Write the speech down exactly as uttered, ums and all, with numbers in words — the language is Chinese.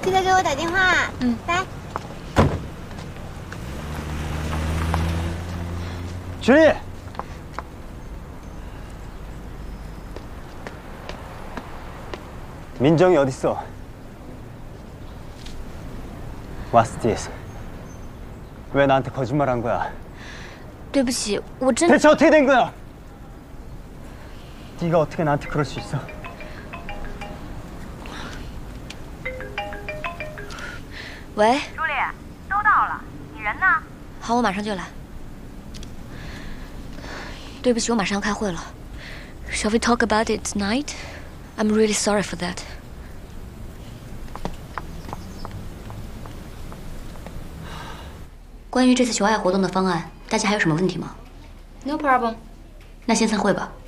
记得给我打电话。 嗯， 拜。 徐丽，민정이 어디 있어? What's this? 왜 나한테 거짓말한 거야? 对不起，我真…… 대체 어떻게 된 거야? 네가 어떻게 나한테 그럴 수 있어? 喂， 朱莉，都到了，你人呢？ 好，我马上就来。对不起，我马上要开会了。Shall we talk about it tonight? I'm really sorry for that. 关于这次求爱活动的方案，大家还有什么问题吗 No problem. 那先散会吧。